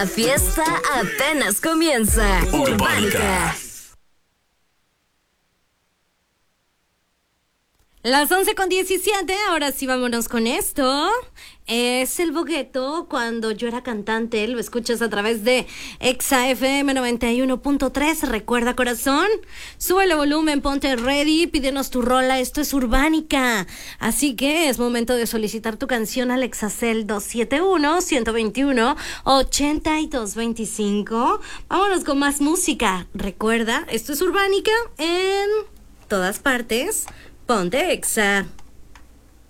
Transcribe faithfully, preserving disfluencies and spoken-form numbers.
La fiesta apenas comienza. Urbánica. Las once con diecisiete, ahora sí vámonos con esto. Es el Bogueto, cuando yo era cantante, lo escuchas a través de Exa F M noventa y uno punto tres. Recuerda, corazón, sube el volumen, ponte ready, pídenos tu rola, esto es Urbánica. Así que es momento de solicitar tu canción al Exacel dos siete uno, uno dos uno, ocho dos dos cinco. Vámonos con más música. Recuerda, esto es Urbánica en todas partes. Ponte Exa.